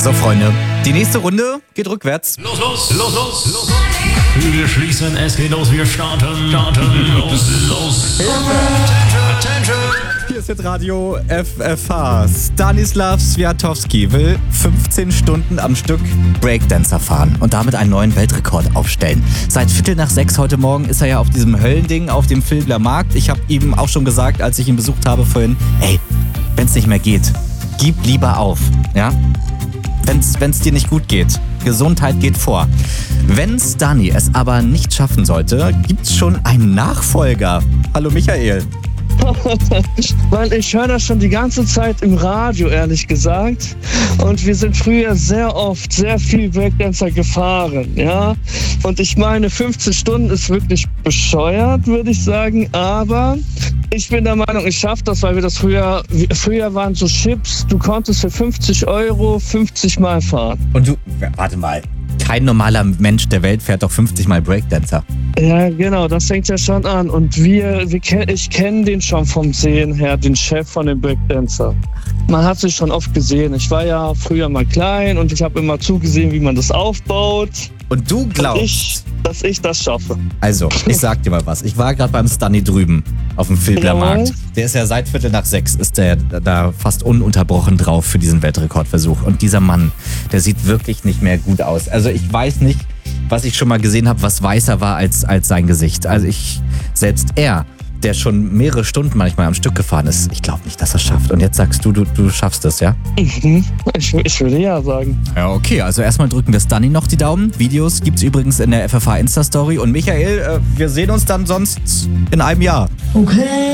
So, Freunde, die nächste Runde geht rückwärts. Los. Wir schließen, es geht los, wir starten. Los. Attention. Hier ist jetzt Radio FFH. Stanislav Swiatowski will 15 Stunden am Stück Breakdancer fahren und damit einen neuen Weltrekord aufstellen. Seit 5:45 heute Morgen ist er ja auf diesem Höllending auf dem Vilbler Markt. Ich habe ihm auch schon gesagt, als ich ihn besucht habe vorhin, ey, wenn es nicht mehr geht, gib lieber auf, ja? Wenn es dir nicht gut geht. Gesundheit geht vor. Wenn Stani es aber nicht schaffen sollte, gibt's schon einen Nachfolger. Hallo Michael. Weil ich höre das schon die ganze Zeit im Radio, ehrlich gesagt. Und wir sind früher sehr oft, sehr viel Breakdancer gefahren, ja. Und ich meine, 15 Stunden ist wirklich bescheuert, würde ich sagen. Aber ich bin der Meinung, ich schaffe das, weil wir das früher waren so Chips. Du konntest für 50 Euro 50 Mal fahren. Und du, warte mal, kein normaler Mensch der Welt fährt doch 50 Mal Breakdancer. Ja, genau, das fängt ja schon an. Und ich kenne den schon vom Sehen her, den Chef von dem Breakdancer. Man hat sich schon oft gesehen. Ich war ja früher mal klein und ich habe immer zugesehen, wie man das aufbaut. Und du glaubst, dass ich das schaffe. Also, ich sag dir mal was. Ich war gerade beim Stani drüben auf dem Vilbler Markt. Der ist ja seit 5:45 ist der da fast ununterbrochen drauf für diesen Weltrekordversuch. Und dieser Mann, der sieht wirklich nicht mehr gut aus. Also ich weiß nicht, was ich schon mal gesehen habe, was weißer war als sein Gesicht. Also selbst er, der schon mehrere Stunden manchmal am Stück gefahren ist, ich glaube nicht, dass er es schafft. Und jetzt sagst du schaffst es, ja? Ich würde ja sagen. Ja, okay. Also erstmal drücken wir Stani noch die Daumen. Videos gibt's übrigens in der FFH Insta-Story. Und Michael, wir sehen uns dann sonst in einem Jahr. Okay.